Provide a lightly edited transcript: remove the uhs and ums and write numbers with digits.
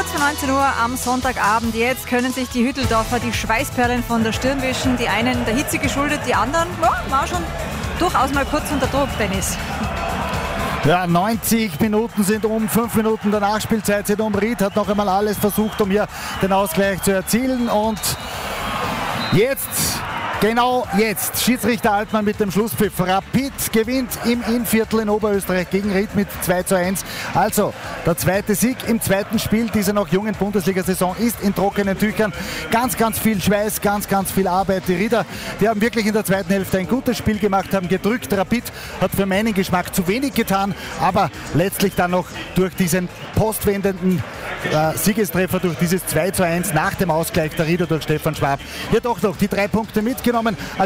Kurz vor 19 Uhr am Sonntagabend. Jetzt können sich die Hütteldorfer die Schweißperlen von der Stirn wischen. Die einen der Hitze geschuldet, die anderen waren schon durchaus mal kurz unter Druck, Dennis. Ja, 90 Minuten sind um, 5 Minuten der Nachspielzeit sind um. Ried hat noch einmal alles versucht, um hier den Ausgleich zu erzielen. Und jetzt, genau jetzt, Schiedsrichter Altmann mit dem Schlusspfiff. Rapid gewinnt im Innviertel in Oberösterreich gegen Ried mit 2:1. Also der zweite Sieg im zweiten Spiel dieser noch jungen Bundesliga-Saison ist in trockenen Tüchern. Ganz, ganz viel Schweiß, ganz, ganz viel Arbeit. Die Rieder, die haben wirklich in der zweiten Hälfte ein gutes Spiel gemacht, haben gedrückt. Rapid hat für meinen Geschmack zu wenig getan, aber letztlich dann noch durch diesen postwendenden Siegestreffer, durch dieses 2:1 nach dem Ausgleich der Rieder durch Stefan Schwab, hier doch noch die 3 Punkte mitgenommen.